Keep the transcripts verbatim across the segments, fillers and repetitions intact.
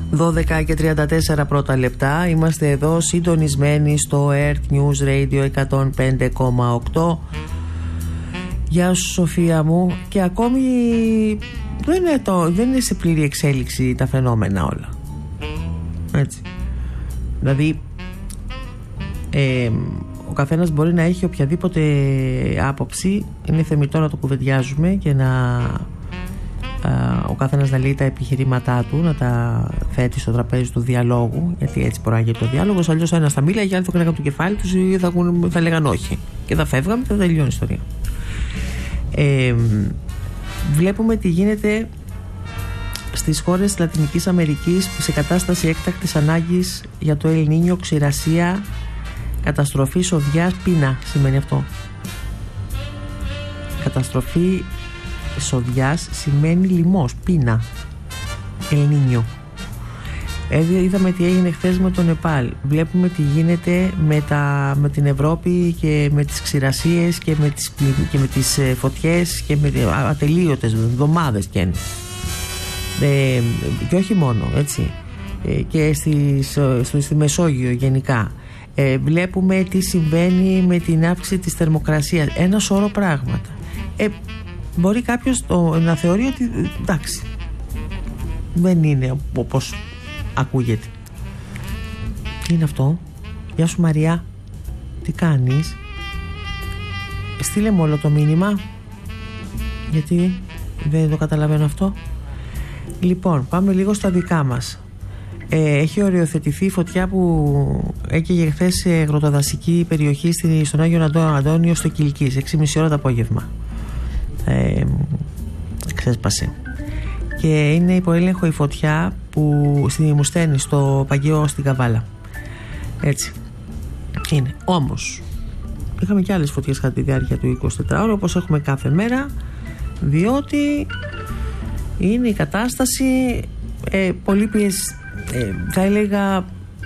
δώδεκα και τριάντα τέσσερα πρώτα λεπτά. Είμαστε εδώ συντονισμένοι στο Earth News Radio εκατόν πέντε κόμμα οκτώ. Γεια σου Σοφία μου. Και ακόμη δεν είναι, το, δεν είναι σε πλήρη εξέλιξη τα φαινόμενα όλα. Έτσι. Δηλαδή ε, ο καθένας μπορεί να έχει οποιαδήποτε άποψη. Είναι θεμιτό να το κουβεντιάζουμε και να ο καθένας να λέει τα επιχειρήματά του, να τα θέτει στο τραπέζι του διαλόγου, γιατί έτσι προάγεται ο διάλογος. Αλλιώς ένας θα μίλαγε, άλλοι θα κρέγαν το κεφάλι τους ή θα, θα λέγαν όχι και θα φεύγαμε και θα τελειώνει η ιστορία. Ε, βλέπουμε τι γίνεται στις χώρες της Λατινικής Αμερικής σε κατάσταση έκτακτης ανάγκης για το El Niño, ξηρασία, καταστροφή σοδιάς, πείνα σημαίνει αυτό. Καταστροφή σοδιάς σημαίνει λοιμός, πείνα, El Niño. Ε, είδαμε τι έγινε χθες με το Νεπάλ. Βλέπουμε τι γίνεται με, τα, με την Ευρώπη και με τις ξηρασίες και με τις, και με τις φωτιές και με ατελείωτες εβδομάδες και, ε, και όχι μόνο, έτσι, ε, και στις, στο, στη Μεσόγειο γενικά. Ε, βλέπουμε τι συμβαίνει με την αύξηση της θερμοκρασίας, ένα σώρο πράγματα. Ε, μπορεί κάποιος το, να θεωρεί ότι εντάξει, δεν είναι όπως ακούγεται. Τι είναι αυτό? Γεια σου Μαριά, τι κάνεις? Στείλε μου όλο το μήνυμα, γιατί δεν το καταλαβαίνω αυτό. Λοιπόν, πάμε λίγο στα δικά μας. ε, Έχει οριοθετηθεί η φωτιά που έκαιγε χθες σε αγροτοδασική περιοχή στον Άγιο Αντώνιο στο Κιλκής, έξι και μισή ώρα το απόγευμα. Ε, ξέσπασε και είναι υπό έλεγχο η φωτιά που στη Μουστένη, στο Παγιό στην Καβάλα. Έτσι είναι. Όμως είχαμε και άλλες φωτιές κατά τη διάρκεια του εικοσιτετράωρου, όπως έχουμε κάθε μέρα, διότι είναι η κατάσταση ε, πολύ πιεσ, ε, θα έλεγα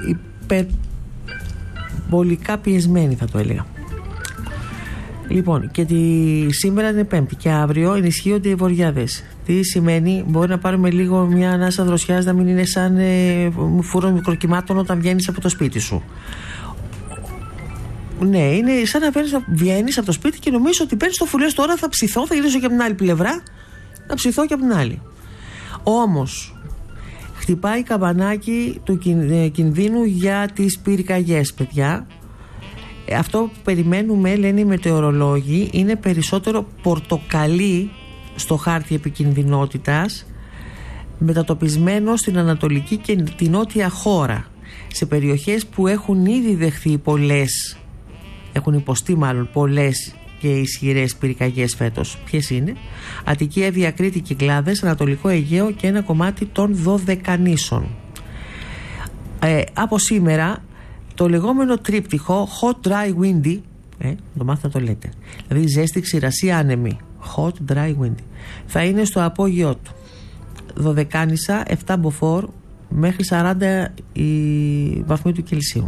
υπερβολικά πιεσμένη, θα το έλεγα. Λοιπόν, και τη, σήμερα είναι Πέμπτη και αύριο ενισχύονται οι βοριάδες. Τι σημαίνει? Μπορεί να πάρουμε λίγο μια ανάσα δροσιάς, να μην είναι σαν ε, φούρο μικροκυμάτων όταν βγαίνεις από το σπίτι σου. Ναι, είναι σαν να βγαίνεις από το σπίτι και νομίζεις ότι παίρνεις το φουλές, τώρα θα ψηθώ, θα γυρίσω και από την άλλη πλευρά, να ψηθώ και από την άλλη. Όμως χτυπάει καμπανάκι του κινδύνου για τις πυρκαγιές, παιδιά. Αυτό που περιμένουμε, λένε οι μετεωρολόγοι, είναι περισσότερο πορτοκαλί στο χάρτη επικινδυνότητας, μετατοπισμένο στην ανατολική και την νότια χώρα, σε περιοχές που έχουν ήδη δεχθεί πολλές, έχουν υποστεί μάλλον πολλές και ισχυρές πυρκαγιές φέτος. Ποιες είναι? Αττική, Εύβοια, Κρήτη, Κυκλάδες, Ανατολικό Αιγαίο και ένα κομμάτι των Δωδεκανήσων. Ε, από σήμερα το λεγόμενο τρίπτυχο hot, dry, windy, ε, το μάθα το λέτε, δηλαδή ζέστη, ξηρασία, άνεμη, hot, dry, windy, θα είναι στο απόγειό του. Δωδεκάνησα, επτά μποφόρ μέχρι σαράντα η βαθμοί του Κελσίου.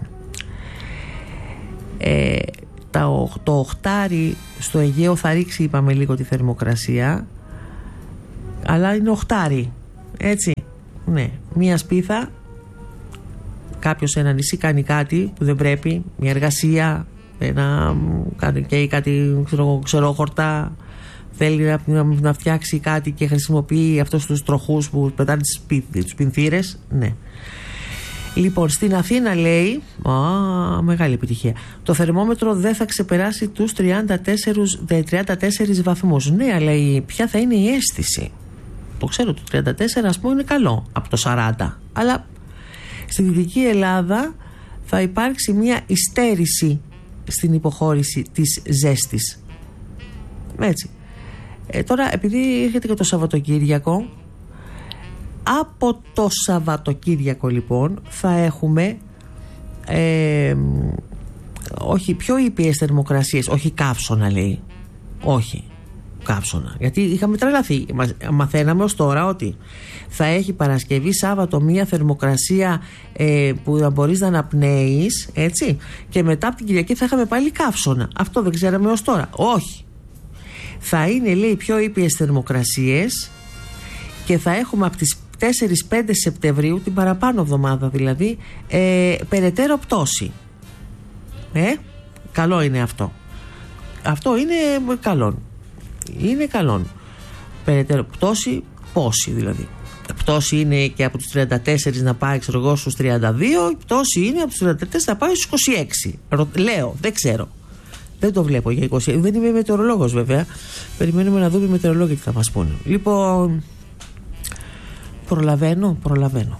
Ε, τα, το οχτάρι στο Αιγαίο θα ρίξει, είπαμε, λίγο τη θερμοκρασία, αλλά είναι οχτάρι, έτσι, ναι, μία σπίθα. Κάποιος σε ένα νησί κάνει κάτι που δεν πρέπει, μια εργασία, ένα, κάτι, κάτι ξέρω, ξερόχορτα, θέλει να, να φτιάξει κάτι και χρησιμοποιεί αυτούς τους τροχούς που πετάνε τους πινθύρες. Ναι. Λοιπόν, στην Αθήνα λέει, α, μεγάλη επιτυχία, το θερμόμετρο δεν θα ξεπεράσει τους τριάντα τέσσερις βαθμούς. Ναι, αλλά ποια θα είναι η αίσθηση? Το ξέρω, το τριάντα τέσσερα ας πούμε είναι καλό από το σαράντα, αλλά στη Δυτική Ελλάδα θα υπάρξει μια υστέρηση στην υποχώρηση της ζέστης. Έτσι. Ε, τώρα, επειδή έρχεται και το Σαββατοκύριακο, από το Σαββατοκύριακο λοιπόν θα έχουμε ε, όχι πιο ήπιες θερμοκρασίες, όχι καύσωνα λέει, όχι καύσωνα, γιατί είχαμε τρελαθεί. Μαθαίναμε ως τώρα ότι θα έχει Παρασκευή, Σάββατο μία θερμοκρασία ε, που θα μπορείς να αναπνέεις, έτσι, και μετά από την Κυριακή θα είχαμε πάλι καύσωνα. Αυτό δεν ξέραμε ως τώρα. Όχι. Θα είναι, λέει, πιο ήπιες θερμοκρασίες και θα έχουμε από τις τέσσερις πέντε Σεπτεμβρίου, την παραπάνω εβδομάδα δηλαδή, ε, περαιτέρω πτώση. Ε, καλό είναι αυτό. Αυτό είναι καλό. Είναι καλό. Περαιτέρω πτώση, πόση δηλαδή. Πτώση είναι και από τους τριάντα τέσσερα να πάει, ξέρω εγώ, στους τριάντα δύο. Πτώση είναι από τους τριάντα τέσσερα να πάει στους είκοσι έξι. Λέω, δεν ξέρω. Δεν το βλέπω για είκοσι έξι. Δεν είμαι μετεωρολόγος βέβαια. Περιμένουμε να δούμε οι μετεωρολόγοι τι θα μας πούνε. Λοιπόν, προλαβαίνω, προλαβαίνω.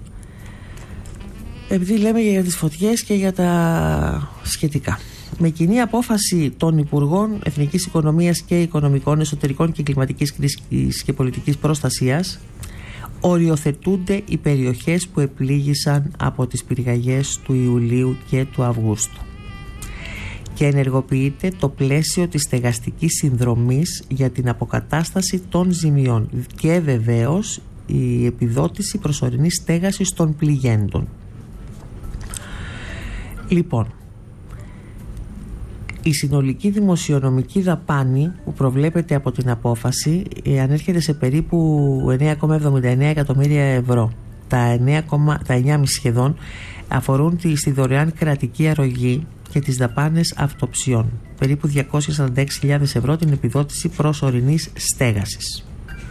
Επειδή λέμε για τις φωτιές και για τα σχετικά. Με κοινή απόφαση των Υπουργών Εθνικής Οικονομίας και Οικονομικών, Εσωτερικών και Κλιματικής Κρίσης και Πολιτικής Προστασίας, οριοθετούνται οι περιοχές που επλήγησαν από τις πυρκαγιές του Ιουλίου και του Αυγούστου και ενεργοποιείται το πλαίσιο της στεγαστικής συνδρομής για την αποκατάσταση των ζημιών και βεβαίως η επιδότηση προσωρινής στέγασης των πληγέντων. Λοιπόν, η συνολική δημοσιονομική δαπάνη που προβλέπεται από την απόφαση ανέρχεται σε περίπου εννέα κόμμα εβδομήντα εννέα εκατομμύρια ευρώ. Τα εννέα, τα εννέα κόμμα πέντε σχεδόν αφορούν στη δωρεάν κρατική αρρωγή και τις δαπάνες αυτοψιών. Περίπου διακόσιες σαράντα έξι χιλιάδες ευρώ την επιδότηση προσωρινής στέγασης.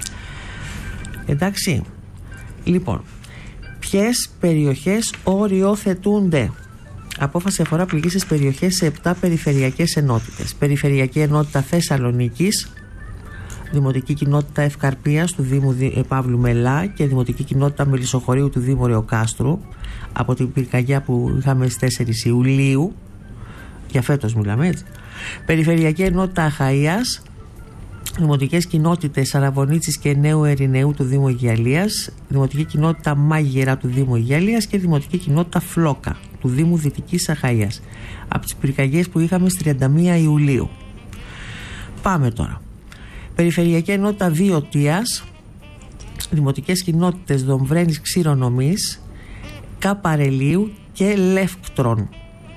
Εντάξει. Λοιπόν, ποιες περιοχές οριοθετούνται? Απόφαση αφορά πληγήσεις περιοχές σε επτά περιφερειακές ενότητες. Περιφερειακή ενότητα Θεσσαλονίκης, Δημοτική κοινότητα Ευκαρπίας του Δήμου Παύλου Μελά και Δημοτική κοινότητα Μελισσοχωρίου του Δήμου Ρεοκάστρου από την πυρκαγιά που είχαμε στις τέσσερις Ιουλίου. Για φέτος μιλάμε, έτσι. Περιφερειακή ενότητα Αχαΐας, Δημοτικές κοινότητες Σαραβωνίτσης και Νέου Ερηνεού του Δήμου Αγιαλίας, Δημοτική κοινότητα Μάγειρα του Δήμου Αγιαλίας και Δημοτική κοινότητα Φλόκα του Δήμου Δυτικής Αχαΐας από τις πυρκαγιές που είχαμε στις τριάντα μία Ιουλίου. Πάμε τώρα. Περιφερειακή ενότητα Βιωτίας, Δημοτικές κοινότητες Δομβρένης Ξηρονομής, Καπαρελίου και Λεύκτρων.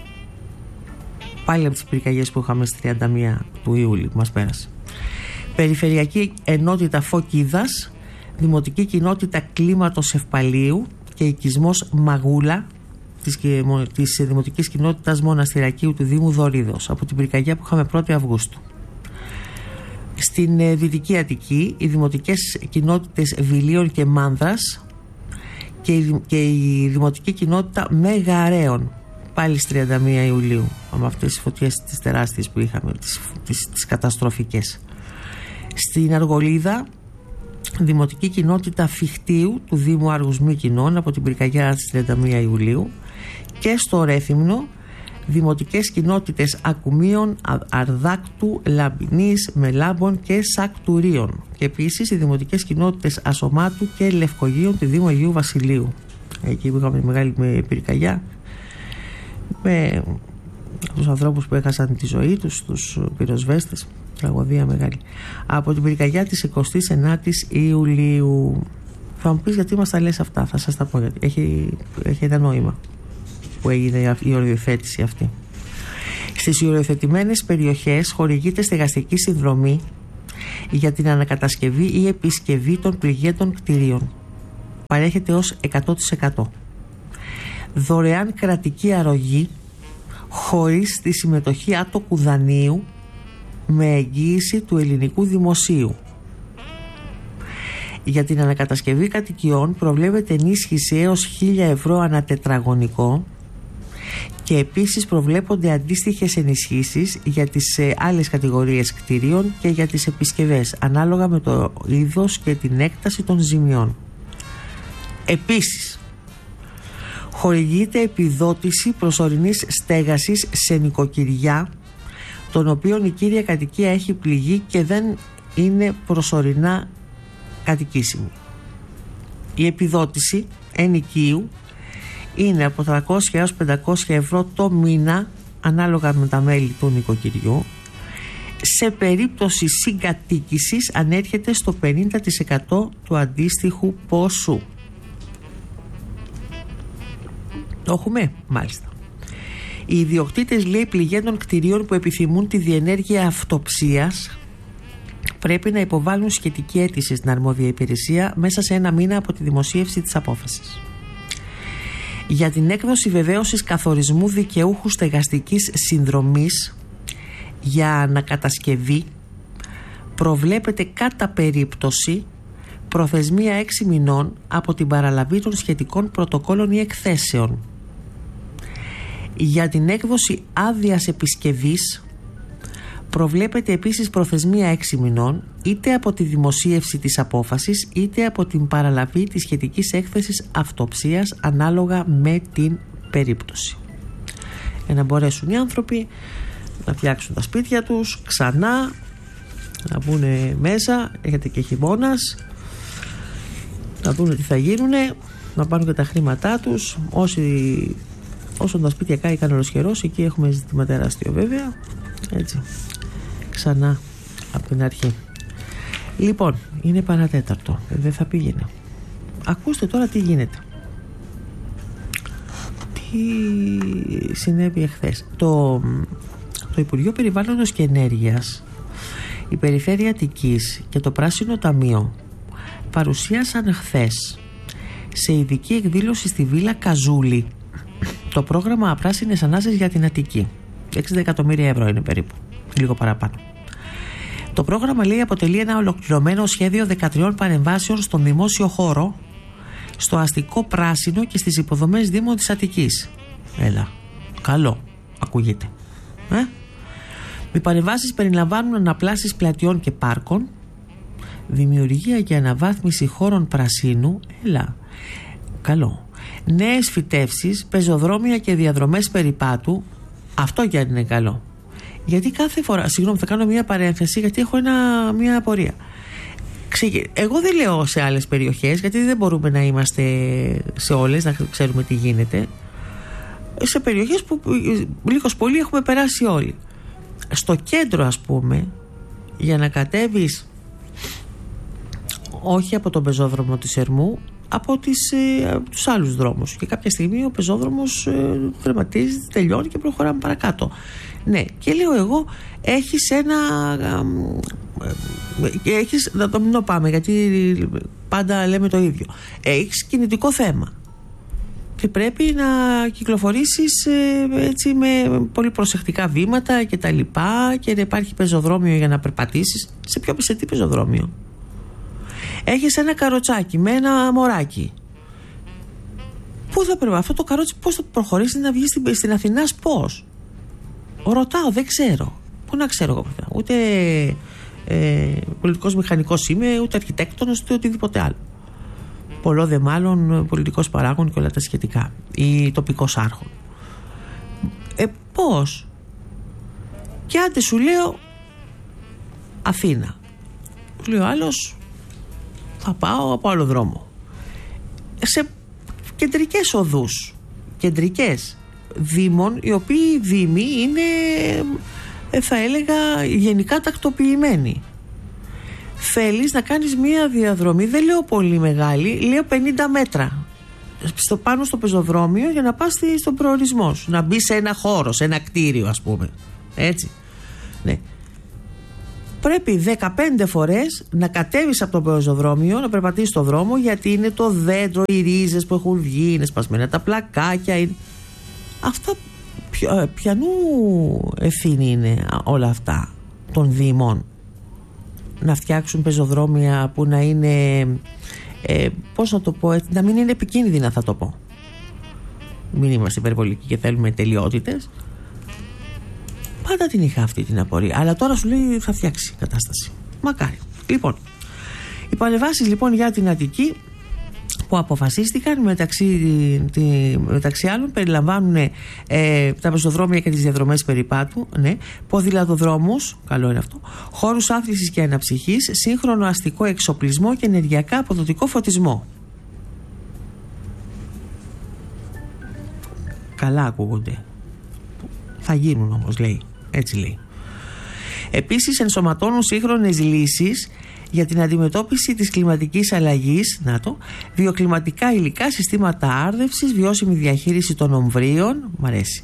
Πάλι από τις πυρκαγιές που είχαμε στις τριάντα μία του Ιούλιου που μας πέρασε. Περιφερειακή ενότητα Φωκίδας, Δημοτική κοινότητα Κλίματος Ευπαλίου και οικισμός Μαγούλα της, της Δημοτικής κοινότητας Μοναστηρακίου του Δήμου Δωρίδος από την πυρκαγιά που είχαμε πρώτη Αυγούστου. Στην ε, Δυτική Αττική οι δημοτικές κοινότητες Βιλίων και Μάνδρας και η, και η Δημοτική κοινότητα Μεγαρέων πάλι στις τριάντα μία Ιουλίου με αυτές τις φωτιές τις τεράστιες που είχαμε, τις, τις, τις καταστροφικές. Στην Αργολίδα Δημοτική κοινότητα Φιχτίου του Δήμου Άργους Μύκηνων από την πυρκαγιά της τριάντα μία Ιουλίου και στο Ρέθυμνο δημοτικές κοινότητες Ακουμίων, Αρδάκτου, Λαμπινής, Μελάμπων και Σακτουρίων και επίσης οι δημοτικές κοινότητες Ασωμάτου και Λευκογείων του Δήμου Αγίου Βασιλείου, εκεί που είχαμε μεγάλη πυρκαγιά με τους ανθρώπους που έχασαν τη ζωή τους, τους πυροσβέστες, τραγωδία μεγάλη, από την πυρκαγιά της εικοστής ενάτης Ιουλίου. Θα μου πεις γιατί μας τα λες αυτά, θα σας τα πω γιατί έχει, έχει ένα νόημα που έγινε η οριοθέτηση αυτή. Στις οριοθετημένες περιοχές χορηγείται στεγαστική συνδρομή για την ανακατασκευή ή επισκευή των πληγέντων κτηρίων. Παρέχεται ως εκατό τοις εκατό. Δωρεάν κρατική αρρωγή χωρίς τη συμμετοχή άτοκου δανείου με εγγύηση του ελληνικού δημοσίου. Για την ανακατασκευή κατοικιών προβλέπεται ενίσχυση έως χίλια ευρώ ανά τετραγωνικό και επίσης προβλέπονται αντίστοιχες ενισχύσεις για τις ε, άλλες κατηγορίες κτηρίων και για τις επισκευές ανάλογα με το είδος και την έκταση των ζημιών. Επίσης χορηγείται επιδότηση προσωρινής στέγασης σε νοικοκυριά των οποίων η κύρια κατοικία έχει πληγεί και δεν είναι προσωρινά κατοικήσιμη. Η επιδότηση ενοικίου είναι από τριακόσια έως πεντακόσια ευρώ το μήνα ανάλογα με τα μέλη του νοικοκυριού. Σε περίπτωση συγκατοίκησης ανέρχεται στο πενήντα τοις εκατό του αντίστοιχου ποσού. Το έχουμε, μάλιστα. Οι ιδιοκτήτες, λέει, πληγέντων κτηρίων που επιθυμούν τη διενέργεια αυτοψίας πρέπει να υποβάλουν σχετική αίτηση στην αρμόδια υπηρεσία μέσα σε ένα μήνα από τη δημοσίευση της απόφασης. Για την έκδοση βεβαίωσης καθορισμού δικαιούχου στεγαστικής συνδρομής για ανακατασκευή προβλέπεται κατά περίπτωση προθεσμία έξι μηνών από την παραλαβή των σχετικών πρωτοκόλων ή εκθέσεων. Για την έκδοση άδειας επισκευής προβλέπεται επίσης προθεσμία έξι μηνών είτε από τη δημοσίευση της απόφασης είτε από την παραλαβή της σχετικής έκθεσης αυτοψίας ανάλογα με την περίπτωση. Για να μπορέσουν οι άνθρωποι να φτιάξουν τα σπίτια τους ξανά, να μπουν μέσα, έχετε και χειμώνας, να δουν τι θα γίνουν, να πάρουν και τα χρήματά τους. Όσοι, όσο τα σπίτια κάηκαν ολοσχερός, εκεί έχουμε ζήτημα τεράστιο βέβαια. Έτσι, ξανά από την αρχή. Λοιπόν, είναι παρατέταρτο, δεν θα πήγαινε. Ακούστε τώρα τι γίνεται. Τι συνέβη εχθές. Το, το Υπουργείο Περιβάλλοντος και Ενέργειας, η Περιφέρεια Αττικής και το Πράσινο Ταμείο παρουσίασαν χθες σε ειδική εκδήλωση στη Βίλα Καζούλη το πρόγραμμα Πράσινες Ανάσες για την Αττική. εξήντα εκατομμύρια ευρώ είναι περίπου, λίγο παραπάνω. Το πρόγραμμα, λέει, αποτελεί ένα ολοκληρωμένο σχέδιο δεκατρείς παρεμβάσεων στον δημόσιο χώρο, στο αστικό πράσινο και στις υποδομές δήμων της Αττικής. Έλα, καλό ακούγεται. Ε? Οι παρεμβάσεις περιλαμβάνουν αναπλάσεις πλατιών και πάρκων, δημιουργία και αναβάθμιση χώρων πρασίνου, έλα, καλό, νέες φυτεύσεις, πεζοδρόμια και διαδρομές περιπάτου. Αυτό και αν είναι καλό. Γιατί κάθε φορά, συγγνώμη, θα κάνω μια παρένθεση γιατί έχω ένα, μια απορία. Εγώ δεν λέω σε άλλες περιοχές, γιατί δεν μπορούμε να είμαστε σε όλες, να ξέρουμε τι γίνεται. Σε περιοχές που λίγος πολύ έχουμε περάσει όλοι. Στο κέντρο, ας πούμε, για να κατέβεις όχι από τον πεζόδρομο της Ερμού, από, τις, ε, από τους άλλους δρόμους, και κάποια στιγμή ο πεζόδρομος ε, τερματίζει, τελειώνει και προχωράμε παρακάτω. Ναι, και λέω εγώ, έχεις ένα ε, έχεις, να το μην πάμε γιατί πάντα λέμε το ίδιο, έχεις κινητικό θέμα και πρέπει να κυκλοφορήσεις ε, έτσι με πολύ προσεκτικά βήματα και τα λοιπά, και να υπάρχει πεζοδρόμιο για να περπατήσεις. Σε ποιο σε τι πεζοδρόμιο? Έχεις ένα καροτσάκι με ένα μωράκι. Πού θα πρέπει αυτό το καρότσι, πώς θα προχωρήσει να βγει στην, στην Αθηνά, πώς? Ρωτάω, δεν ξέρω. Πού να ξέρω εγώ? Ούτε ε, πολιτικός μηχανικός είμαι, ούτε αρχιτέκτονας, ούτε οτιδήποτε άλλο. Πολλό δε μάλλον πολιτικός παράγων και όλα τα σχετικά, ή τοπικός άρχον. Ε, πώς? Και άντε σου λέω Αθήνα. Λέει ο άλλος, θα πάω από άλλο δρόμο. Σε κεντρικές οδούς, κεντρικές δήμων, οι οποίοι οι δήμοι είναι, θα έλεγα, γενικά τακτοποιημένοι. Θέλεις να κάνεις μία διαδρομή, δεν λέω πολύ μεγάλη, λέω πενήντα μέτρα στο, πάνω στο πεζοδρόμιο, για να πας στον προορισμό σου, να μπεις σε ένα χώρο, σε ένα κτίριο, ας πούμε, έτσι, ναι. Πρέπει δεκαπέντε φορές να κατέβεις από το πεζοδρόμιο, να περπατήσεις στο δρόμο, γιατί είναι το δέντρο, οι ρίζες που έχουν βγει, είναι σπασμένα τα πλακάκια, είναι... Αυτά ποιο, ποιανού ευθύνη είναι όλα αυτά των δήμων? Να φτιάξουν πεζοδρόμια που να είναι ε, πώς να το πω, έτσι, να μην είναι επικίνδυνα, θα το πω. Μην είμαστε υπερβολικοί και θέλουμε τελειότητες. Πάντα την είχα αυτή την απορία, αλλά τώρα σου λέει θα φτιάξει κατάσταση. Μακάρι. Λοιπόν, οι παρεμβάσεις λοιπόν για την Αττική που αποφασίστηκαν, μεταξύ, τη, μεταξύ άλλων, περιλαμβάνουν ε, τα πεζοδρόμια και τις διαδρομές περιπάτου, ναι, ποδηλατοδρόμους, καλό είναι αυτό, χώρους άθλησης και αναψυχής, σύγχρονο αστικό εξοπλισμό και ενεργειακά αποδοτικό φωτισμό. Καλά ακούγονται. Θα γίνουν όμως, λέει. Έτσι λέει. Επίσης ενσωματώνουν σύγχρονες λύσεις για την αντιμετώπιση της κλιματικής αλλαγής, να το, βιοκλιματικά υλικά, συστήματα άρδευσης, βιώσιμη διαχείριση των ομβρίων, μ' αρέσει,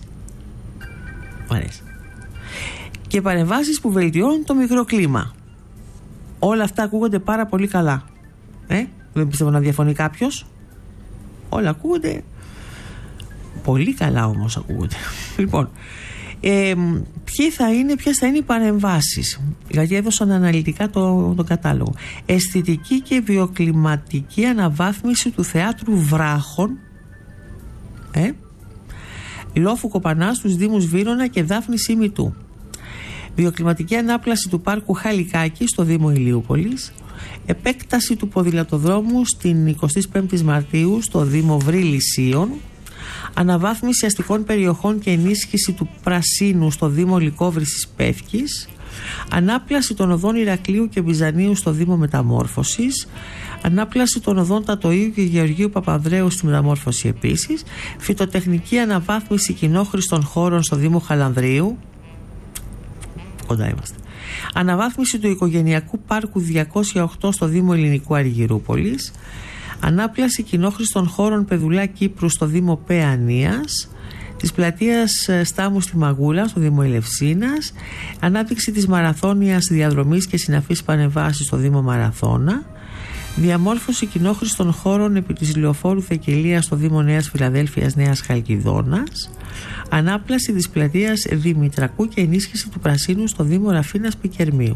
μ' αρέσει, και παρεμβάσεις που βελτιώνουν το μικροκλίμα. Όλα αυτά ακούγονται πάρα πολύ καλά. Ε? Δεν πιστεύω να διαφωνεί κάποιος. Όλα ακούγονται πολύ καλά, όμως ακούγονται. Λοιπόν, ε, ποιοι θα είναι, ποιες θα είναι οι παρεμβάσεις? Γιατί έδωσαν αναλυτικά το, το κατάλογο. Αισθητική και βιοκλιματική αναβάθμιση του θεάτρου Βράχων, ε? Λόφου Κοπανά στους Δήμους Βύρωνα και Δάφνης Ημιτού. Βιοκλιματική ανάπλαση του πάρκου Χαλικάκη στο Δήμο Ηλιούπολης. Επέκταση του ποδηλατοδρόμου στην εικοστή πέμπτη Μαρτίου στο Δήμο Βρυλισσίων. Αναβάθμιση αστικών περιοχών και ενίσχυση του πρασίνου στο Δήμο Λυκόβρησης Πεύκης. Ανάπλαση των οδών Ηρακλείου και Βυζανίου στο Δήμο Μεταμόρφωσης. Ανάπλαση των οδών Τατοίου και Γεωργίου Παπανδρέου στη Μεταμόρφωση επίσης. Φυτοτεχνική αναβάθμιση κοινόχρηστων χώρων στο Δήμο Χαλανδρίου. Κοντά είμαστε. Αναβάθμιση του οικογενειακού πάρκου διακόσια οκτώ στο Δήμο Ελληνικού Αργυρούπολης. Ανάπλαση κοινόχρηστων χώρων Πεδουλά Κύπρου στο Δήμο Παιανίας. Της πλατείας Στάμου στη Μαγούλα στο Δήμο Ελευσίνας. Ανάπτυξη της μαραθώνιας διαδρομής και συναφής πανεβάσεις στο Δήμο Μαραθώνα. Διαμόρφωση κοινόχρηστων χώρων επί της Λεωφόρου Θεκελίας στο Δήμο Νέας Φιλαδέλφειας Νέας Χαλκιδόνας. Ανάπλαση της πλατείας Δημητρακού και ενίσχυση του πρασίνου στο Δήμο Ραφίνας Πικερμίου.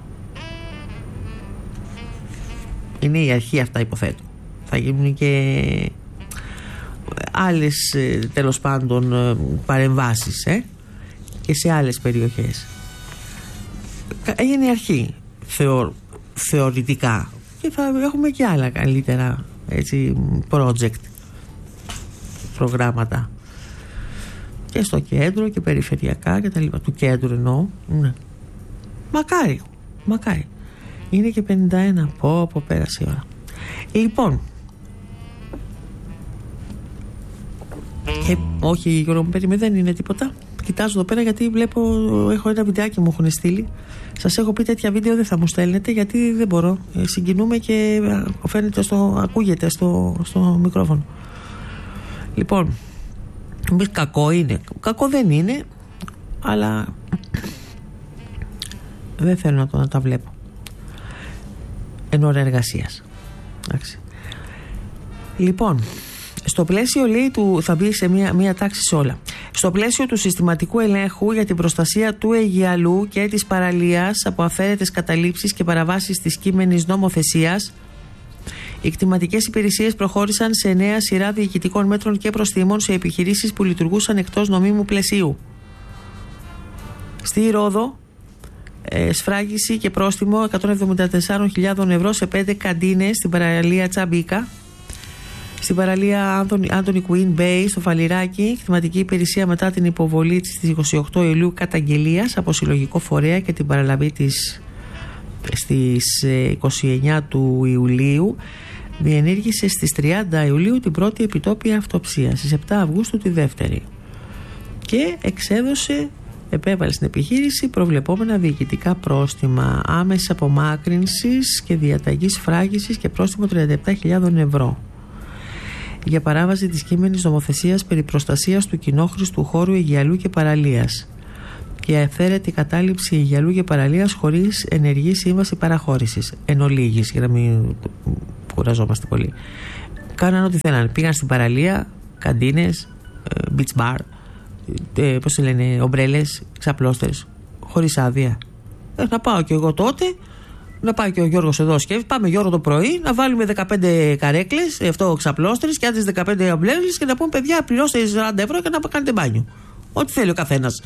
Είναι η αρχή αυτά, υποθέτω. Θα γίνουν και άλλες, τέλος πάντων, παρεμβάσεις ε? και σε άλλες περιοχές. Έγινε η αρχή θεω, θεωρητικά, και θα έχουμε και άλλα καλύτερα, έτσι, project, προγράμματα και στο κέντρο και περιφερειακά και τα λοιπά. Του κέντρου εννοώ, ναι. Μακάρι, μακάρι. Είναι και πενήντα ένα. Πω πω πέρασε η ώρα. Λοιπόν, και όχι Γιώργο μου, περίμενε, δεν είναι τίποτα. Κοιτάζω εδώ πέρα γιατί βλέπω, έχω ένα βιντεάκι μου έχουν στείλει. Σας έχω πει τέτοια βίντεο δεν θα μου στέλνετε γιατί δεν μπορώ. Ε, συγκινούμε και φαίνεται στο, ακούγεται στο, στο μικρόφωνο. Λοιπόν, μη κακό είναι. Κακό δεν είναι, αλλά δεν θέλω να, το, να τα βλέπω εν ώρα εργασίας. Εντάξει. Λοιπόν, στο πλαίσιο, λέει, του, θα μπει σε μία, μία τάξη σε όλα. Στο πλαίσιο του συστηματικού ελέγχου για την προστασία του Αιγιαλού και της παραλίας από αφαίρετες καταλήψεις και παραβάσεις της κείμενης νομοθεσίας, οι κτηματικές υπηρεσίες προχώρησαν σε νέα σειρά διοικητικών μέτρων και προστίμων σε επιχειρήσεις που λειτουργούσαν εκτός νομίμου πλαισίου. Στη Ρόδο, ε, σφράγιση και πρόστιμο εκατόν εβδομήντα τέσσερις χιλιάδες ευρώ σε πέντε καντίνες στην παραλία Τσαμπίκα. Στην παραλία Άντωνι Κουίν Μπέι στο Φαλιράκι, η κτηματική υπηρεσία μετά την υποβολή της στις είκοσι οκτώ Ιουλίου καταγγελίας από συλλογικό φορέα και την παραλαβή της στις είκοσι εννέα του Ιουλίου, διενήργησε στις τριάντα Ιουλίου την πρώτη επιτόπια αυτοψία, στις επτά Αυγούστου τη δεύτερη, και εξέδωσε, επέβαλε στην επιχείρηση προβλεπόμενα διοικητικά πρόστιμα άμεσης απομάκρυνσης και διαταγής φράγισης και πρόστιμο τριάντα επτά χιλιάδες ευρώ για παράβαση της κείμενης νομοθεσίας περί προστασίας του κοινόχρηστου χώρου Αιγιαλού και παραλίας και αυθαίρετη κατάληψη Αιγιαλού και παραλίας χωρίς ενεργή σύμβαση παραχώρησης. Εν ολίγης, για να μην κουραζόμαστε πολύ. Κάναν ό,τι θέλανε. Πήγαν στην παραλία, καντίνες, beach bar, ε, πώς λένε, ομπρέλες, ξαπλώστερες, χωρίς άδεια. Ε, να πάω κι εγώ τότε, να πάει και ο Γιώργος εδώ σκέφτεται. Πάμε Γιώργο το πρωί να βάλουμε δεκαπέντε καρέκλες, αυτό ξαπλώστερες και άλλες δεκαπέντε ομπρέλες και να πούμε παιδιά, πληρώστε σαράντα ευρώ και να κάνετε μπάνιο. Ό,τι θέλει ο καθένας.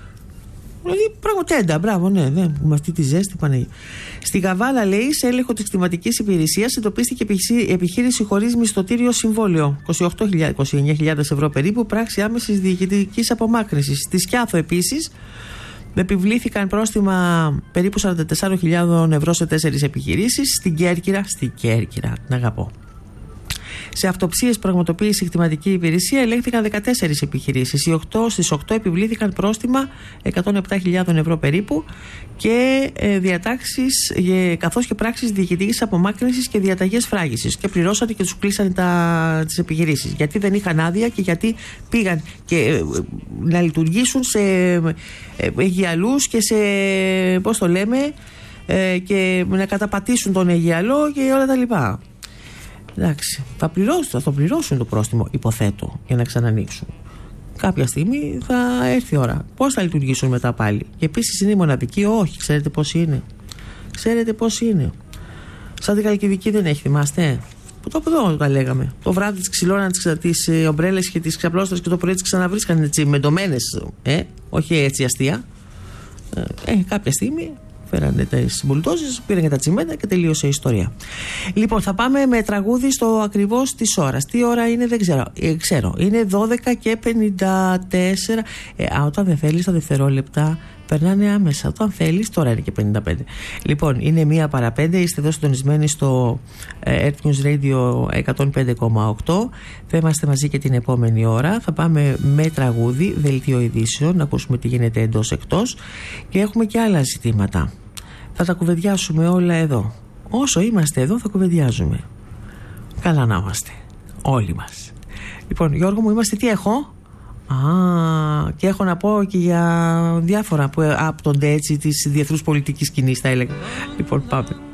Δηλαδή πραγματικά, μπράβο, ναι, ναι, με αυτή τη ζέστη Παναγία. Στη Γαβάλα, λέει, σε έλεγχο της κτηματικής υπηρεσίας εντοπίστηκε επιχείρηση χωρίς μισθωτήριο συμβόλαιο. είκοσι εννέα χιλιάδες ευρώ περίπου, πράξη άμεσης διοικητικής απομάκρυνσης. Στη Σκιάθο επίσης επιβλήθηκαν πρόστιμα περίπου σαράντα τέσσερις χιλιάδες ευρώ σε τέσσερις επιχειρήσεις. Στην Κέρκυρα, στην Κέρκυρα, την αγαπώ. Σε αυτοψίες πραγματοποίησε η κτηματική υπηρεσία ελέγχθηκαν δεκατέσσερις επιχειρήσεις. Οι οκτώ, στις οκτώ επιβλήθηκαν πρόστιμα εκατόν επτά χιλιάδες ευρώ περίπου και ε, διατάξεις ε, καθώς και πράξεις διοικητικής απομάκρυνσης και διαταγές φράγισης. Και πληρώσανε και τους κλείσανε τα, τις επιχειρήσεις. Γιατί δεν είχαν άδεια και γιατί πήγαν και, ε, να λειτουργήσουν σε ε, Αιγιαλούς και σε, πώς το λέμε, ε, και να καταπατήσουν τον Αιγιαλό και όλα τα λοιπά. Εντάξει, θα, πληρώσουν, θα το πληρώσουν το πρόστιμο, υποθέτω, για να ξανανοίξουν. Κάποια στιγμή θα έρθει η ώρα. Πώς θα λειτουργήσουν μετά πάλι? Και επίσης είναι η μοναδική? Όχι, ξέρετε πώς είναι. Ξέρετε πώς είναι. Σαν την Καλκιδική δεν έχει, θυμάστε? Που το εδώ τα λέγαμε. Το βράδυ της ξυλώναν τις ομπρέλες και τις ξαπλώστρες και το πρωί τις ξαναβρίσκαν έτσι μεντωμένες. Ε, όχι έτσι αστεία. Ε, κάποια στιγμή φέρανε τις μπουλντόζες, πήραν και τα τσιμέντα και τελείωσε η ιστορία. Λοιπόν, θα πάμε με τραγούδι στο ακριβώς της ώρας. Τι ώρα είναι, δεν ξέρω. Ε, ξέρω. Είναι δώδεκα και πενήντα τέσσερα. Ε, α, όταν δεν θέλεις τα δευτερόλεπτα περνάνε άμεσα. Όταν θέλεις, τώρα είναι και πενήντα πέντε. Λοιπόν, είναι μία παρά πέντε. Είστε εδώ συντονισμένοι στο ε, Earth News Radio εκατόν πέντε κόμμα οκτώ. Θα είμαστε μαζί και την επόμενη ώρα. Θα πάμε με τραγούδι, δελτίο ειδήσεων, να ακούσουμε τι γίνεται εντός εκτός. Και έχουμε και άλλα ζητήματα. Θα τα κουβεντιάσουμε όλα εδώ. Όσο είμαστε εδώ θα κουβεντιάζουμε. Καλά να είμαστε. Όλοι μας. Λοιπόν, Γιώργο μου, είμαστε τι έχω? Α, και έχω να πω και για διάφορα που άπτονται έτσι της διεθνούς πολιτικής σκηνής, θα έλεγα. Λοιπόν, πάμε.